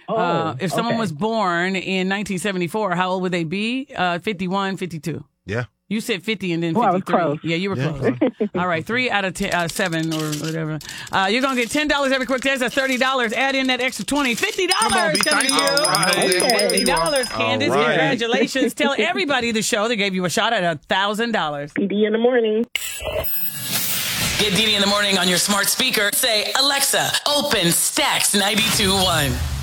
If someone was born in 1974, how old would they be? 51, 52. Yeah. You said 50 and then 53. Well, I was close. Yeah, you were close. All right, 3 out of 10, 7 or whatever. You're going to get $10 every quick dance. That's $30. Add in that extra $20. $50 coming to you. $50, Candace. All right. Congratulations. Tell everybody the show. They gave you a shot at $1,000. PD in the morning. Get Dee Dee in the morning on your smart speaker. Say, Alexa, open Stacks 92.1.